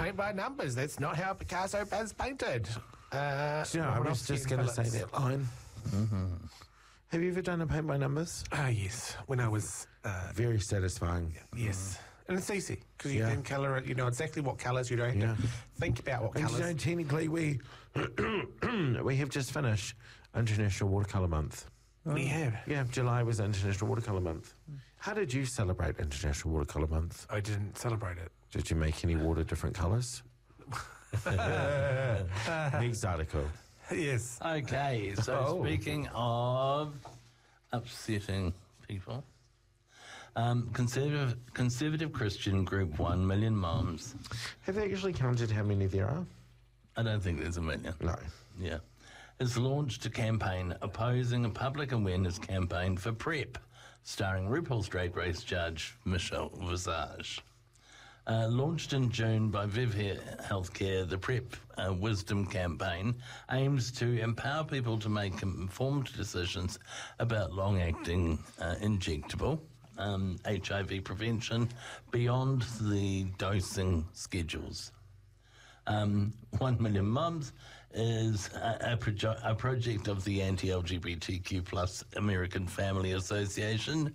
paint by numbers. That's not how Picasso has painted. I was just going to say that line. Mm-hmm. Have you ever done a paint by numbers? Yes. When I was... Very satisfying. Yes. And it's easy because you can colour it. You know exactly what colours. You don't have to think about what colours. And technically we have just finished International Watercolour Month. We have. Yeah, July was International Watercolour Month. How did you celebrate International Watercolour Month? I didn't celebrate it. Did you make any water different colours? Next article. Yes. Okay, so speaking of upsetting people, conservative Christian group 1 Million Moms. Have they actually counted how many there are? I don't think there's a million. No. Yeah. Has launched a campaign opposing a public awareness campaign for PrEP, starring RuPaul's Drag Race judge Michelle Visage. Launched in June by Viv Healthcare, the PrEP Wisdom campaign aims to empower people to make informed decisions about long-acting injectable HIV prevention beyond the dosing schedules. 1 Million Mums is a project of the anti-LGBTQ plus American Family Association